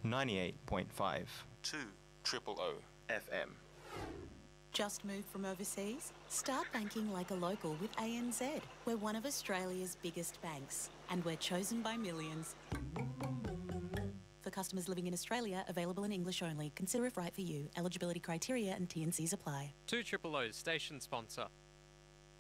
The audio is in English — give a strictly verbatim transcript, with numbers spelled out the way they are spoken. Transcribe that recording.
ninety-eight point five. two triple O F M. Just moved from overseas? Start banking like a local with A N Z. We're one of Australia's biggest banks, and we're chosen by millions. For customers living in Australia, available in English only. Consider if right for you. Eligibility criteria and T and Cs apply. two triple O's station sponsor.